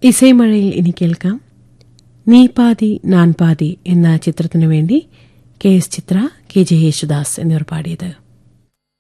ഇസൈമഴയിൽ ഇനി കേൾക്കാം നീ പാതി നാൻ പാതി എന്ന ചിത്രത്തിനു വേണ്ടി കെ എസ് ചിത്ര, കെ ജെ യേശുദാസ് എന്നിവർ പാടിയത്.